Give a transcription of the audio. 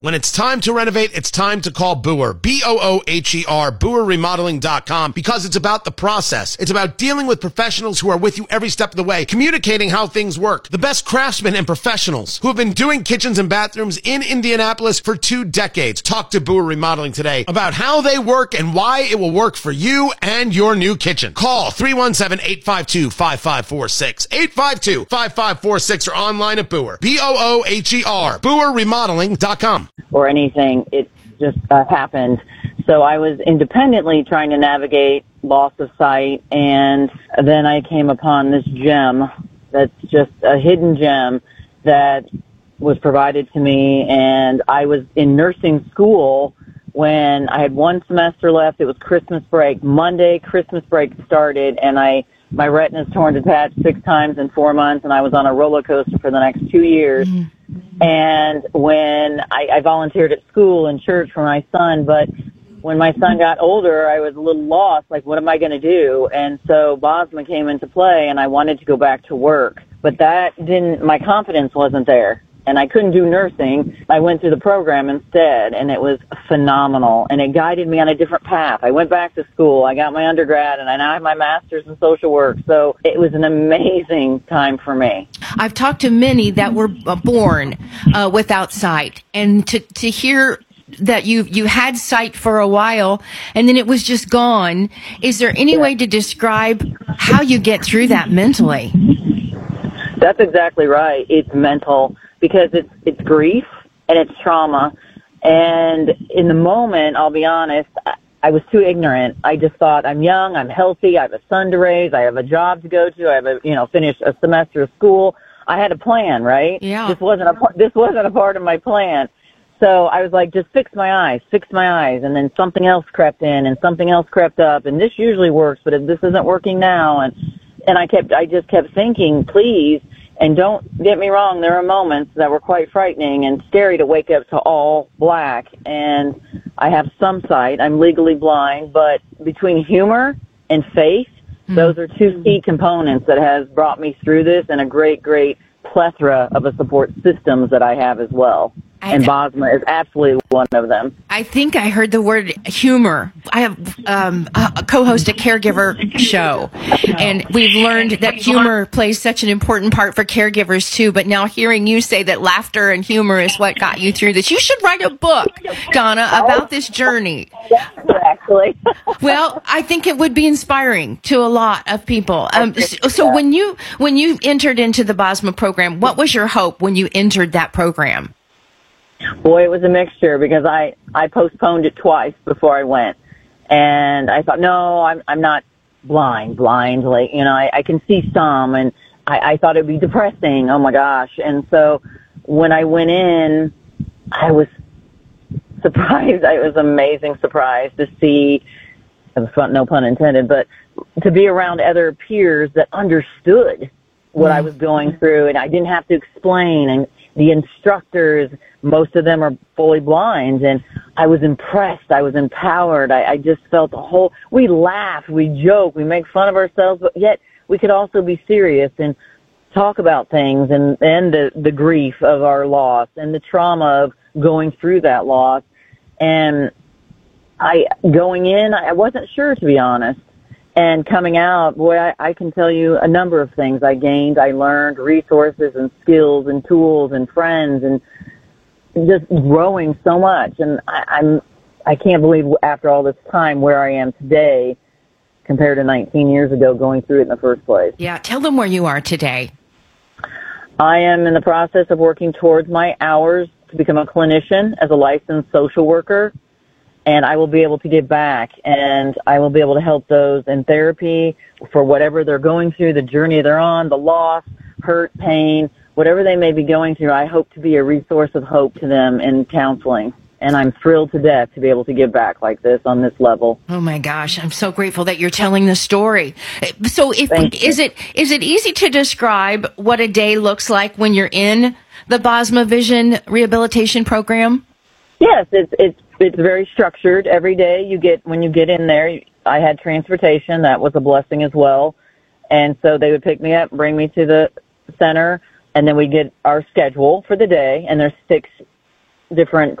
When it's time to renovate, it's time to call Booher, B-O-O-H-E-R, BooherRemodeling.com, because it's about the process. It's about dealing with professionals who are with you every step of the way, communicating how things work. The best craftsmen and professionals who have been doing kitchens and bathrooms in Indianapolis for 2 decades. Talk to Booher Remodeling today about how they work and why it will work for you and your new kitchen. Call 317-852-5546, 852-5546, or online at Booher, B-O-O-H-E-R, BooherRemodeling.com. Or anything. It just happened. So I was independently trying to navigate loss of sight, and then I came upon this gem that's just a hidden gem that was provided to me, and I was in nursing school when I had 1 semester left. It was Christmas break. Monday, Christmas break started, and my retina's torn to patch 6 times in 4 months, and I was on a roller coaster for the next 2 years. Mm-hmm. And when I volunteered at school and church for my son, but when my son got older, I was a little lost, like, what am I going to do? And so Bosma came into play, and I wanted to go back to work. But my confidence wasn't there, and I couldn't do nursing. I went through the program instead, and it was phenomenal, and it guided me on a different path. I went back to school. I got my undergrad, and I now have my master's in social work. So it was an amazing time for me. I've talked to many that were born without sight, and to hear that you had sight for a while and then it was just gone. Is there any way to describe how you get through that mentally? That's exactly right. It's mental, because it's grief and it's trauma. And in the moment, I'll be honest, I was too ignorant. I just thought, I'm young, I'm healthy, I have a son to raise, I have a job to go to, I have finished a semester of school. I had a plan, right? Yeah. This wasn't a part of my plan. So I was like, just fix my eyes. And then something else crept in and something else crept up. And this usually works, but if this isn't working now. And I just kept thinking, please. And don't get me wrong, there are moments that were quite frightening and scary to wake up to all black. And I have some sight. I'm legally blind. But between humor and faith, those are 2 key components that has brought me through this, and a great, great plethora of a support systems that I have as well. And Bosma is absolutely one of them. I think I heard the word humor. I have a co-host a caregiver show, and we've learned that humor plays such an important part for caregivers too. But now hearing you say that laughter and humor is what got you through this, you should write a book, Donna, about this journey. Actually. Well, I think it would be inspiring to a lot of people. So when you entered into the Bosma program, what was your hope when you entered that program? Boy, it was a mixture, because I postponed it twice before I went. And I thought, no, I'm not blind, like, I can see some, and I thought it'd be depressing. Oh my gosh. And so when I went in, I was surprised. It was an amazing surprise to see, it was fun, no pun intended, but to be around other peers that understood what I was going through, and I didn't have to explain. And the instructors, most of them are fully blind, and I was impressed. I was empowered. I just felt we laugh, we joke, we make fun of ourselves, but yet we could also be serious and talk about things, and the grief of our loss and the trauma of going through that loss. And going in, I wasn't sure, to be honest. And coming out, boy, I can tell you a number of things I gained. I learned resources and skills and tools and friends, and just growing so much. And I can't believe after all this time where I am today compared to 19 years ago going through it in the first place. Yeah, tell them where you are today. I am in the process of working towards my hours to become a clinician as a licensed social worker. And I will be able to give back, and I will be able to help those in therapy for whatever they're going through, the journey they're on, the loss, hurt, pain, whatever they may be going through. I hope to be a resource of hope to them in counseling. And I'm thrilled to death to be able to give back like this on this level. Oh my gosh, I'm so grateful that you're telling the story. So is it easy to describe what a day looks like when you're in the Bosma Vision Rehabilitation Program? Yes, it's very structured. Every day when you get in there, I had transportation. That was a blessing as well. And so they would pick me up, bring me to the center, and then we get our schedule for the day. And there's 6 different